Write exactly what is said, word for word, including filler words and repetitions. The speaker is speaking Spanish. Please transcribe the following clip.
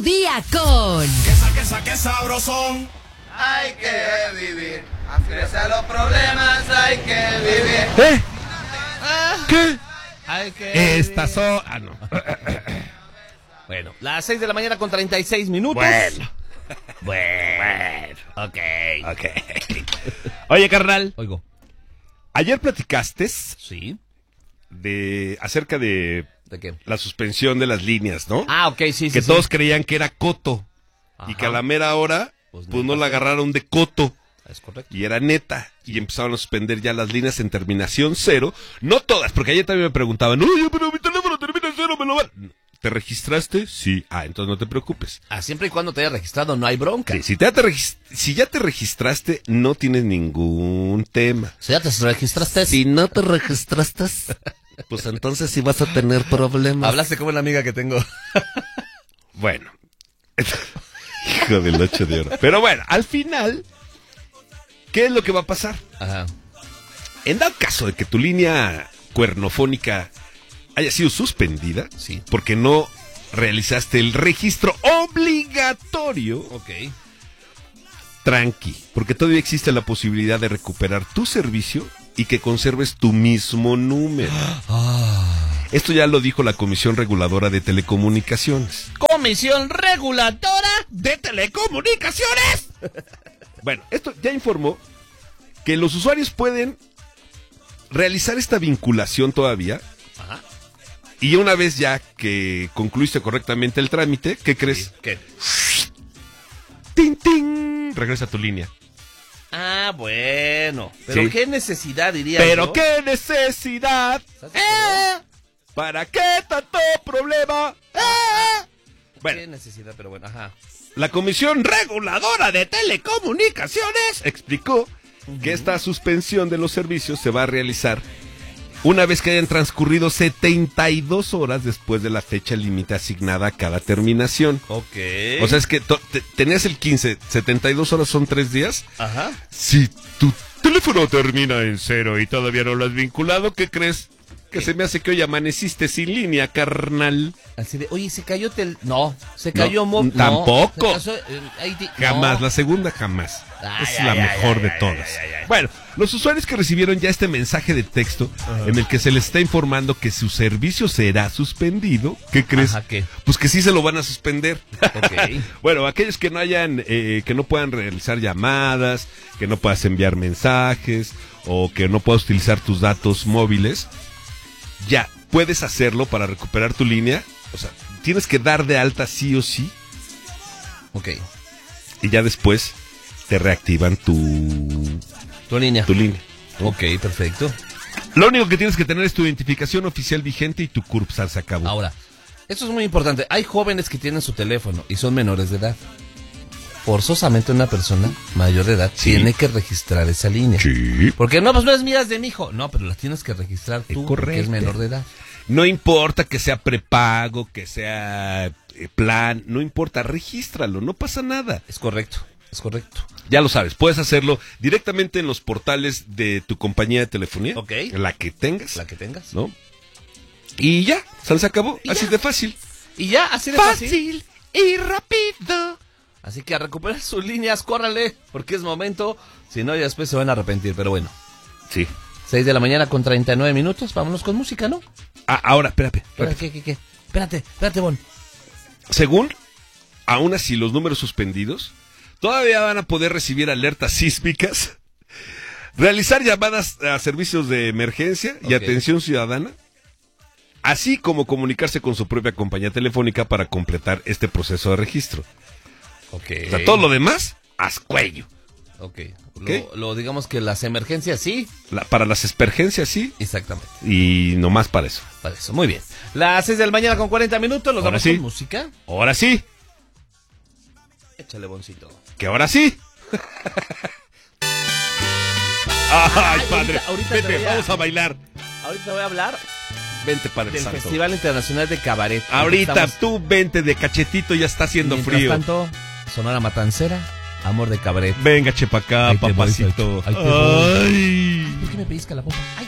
día con... Quesa, quesa, qué sabrosón. Hay que vivir. Afírese a los problemas, hay que vivir. ¿Eh? Ah, ¿Qué? hay que Estas vivir. son... Ah, no. Bueno, las seis de la mañana con treinta y seis minutos. Bueno. Bueno. Ok. Ok. Oye, carnal. Oigo. Ayer platicaste Sí. de acerca de ¿De qué? la suspensión de las líneas, ¿no? Ah, ok, sí, sí. que sí. todos creían que era coto. Ajá. Y que a la mera hora, Pues pues, neta, no la sí. agarraron de coto. Es correcto. Y era neta. Y empezaron a suspender ya las líneas en terminación cero. No todas, porque ayer también me preguntaban, oye, pero mi teléfono termina en cero, me lo van. ¿Te registraste? Sí. Ah, entonces no te preocupes. Ah, siempre y cuando te hayas registrado no hay bronca. Sí, si, te, te regis- si ya te registraste, no tienes ningún tema. Si ya te registraste. Si no te registraste, pues entonces sí vas a tener problemas. Hablaste como la amiga que tengo. Bueno. Hijo del ocho de oro. Pero bueno, al final, ¿qué es lo que va a pasar? Ajá. En dado caso de que tu línea cuernofónica haya sido suspendida, Sí. porque no realizaste el registro obligatorio, Ok. tranqui, porque todavía existe la posibilidad de recuperar tu servicio y que conserves tu mismo número. Esto ya lo dijo la Comisión Reguladora de Telecomunicaciones. Comisión Reguladora ¡De Telecomunicaciones! Bueno, esto ya informó que los usuarios pueden realizar esta vinculación todavía. Ajá. Y una vez ya que concluiste correctamente el trámite, ¿qué crees? ¿Qué? ¡Tin, tin! Regresa a tu línea. Ah, bueno. Pero Sí. qué necesidad, diría ¡Pero yo. qué necesidad! ¿Estás de ¡Eh! acuerdo? ¿Para qué tanto problema? ¡Eh! Bueno, Qué necesidad, pero bueno, ajá. la Comisión Reguladora de Telecomunicaciones explicó que esta suspensión de los servicios se va a realizar una vez que hayan transcurrido setenta y dos horas después de la fecha límite asignada a cada terminación. Ok. O sea, es que to- te- tenías el quince, setenta y dos horas son tres días. Ajá. Si tu teléfono termina en cero y todavía no lo has vinculado, ¿qué crees? Que ¿Qué? se me hace que hoy amaneciste sin línea, carnal. Así de, oye, se cayó tel... No, se cayó... mo- no, tampoco. se casó- eh, ahí di- Jamás, no. la segunda jamás. Ay, es ay, la ay, mejor ay, de ay, todas. ay, ay, ay. Bueno, los usuarios que recibieron ya este mensaje de texto en el que se les está informando que su servicio será suspendido, ¿qué crees? Ajá, ¿qué? Pues que sí se lo van a suspender. Ok. Bueno, aquellos que no hayan, eh, que no puedan realizar llamadas, que no puedas enviar mensajes o que no puedas utilizar tus datos móviles, ya puedes hacerlo para recuperar tu línea. O sea, tienes que dar de alta sí o sí Ok. y ya después te reactivan tu, Tu línea. tu línea. Ok, perfecto. Lo único que tienes que tener es tu identificación oficial vigente y tu CURPSAR se acabó. Ahora, esto es muy importante. Hay jóvenes que tienen su teléfono y son menores de edad. Forzosamente una persona mayor de edad Sí. tiene que registrar esa línea. Sí. Porque no, pues no es mías de mi hijo. No, pero la tienes que registrar Es tú porque es correcto. menor de edad. No importa que sea prepago, que sea eh, plan, no importa, regístralo, no pasa nada. Es correcto, es correcto. Ya lo sabes, puedes hacerlo directamente en los portales de tu compañía de telefonía, Ok. la que tengas, La que tengas. ¿no? Y ya, se acabó, Y así ya. de fácil. Y ya, así de fácil. Fácil y rápido. Así que a recuperar sus líneas, córrale, porque es momento. Si no, ya después se van a arrepentir. Pero bueno, Sí. seis de la mañana con treinta y nueve minutos. Vámonos con música, ¿no? Ah, ahora, espérate. Espera, espérate. ¿Qué, qué, qué? Espérate, espérate, Bon. Según, aún así los números suspendidos, todavía van a poder recibir alertas sísmicas, realizar llamadas a servicios de emergencia y Ok. atención ciudadana, así como comunicarse con su propia compañía telefónica para completar este proceso de registro. Ok. O sea, todo lo demás, haz cuello. Ok. ¿Qué? Lo, lo digamos que las emergencias sí. La- para las emergencias sí, Exactamente. y no más para eso. Para eso. Muy bien. Las seis de la mañana con cuarenta minutos. Los Ahora vamos sí. con música. Ahora sí, Échale, Boncito. que ahora sí. Ay, padre, ahorita- ahorita te vete, voy a- vamos a bailar. Ahorita voy a hablar Vente, Padre del Santo. Festival Internacional de Cabaret. Ahorita Estamos- tú vente de cachetito, ya está haciendo mientras frío. tanto, Sonora Matancera, Amor de Cabaret. Venga, chepa acá, Ahí te voy, papacito. Sacho, ahí te voy. Ay. ¿Por qué me pellizca la pompa? Ay,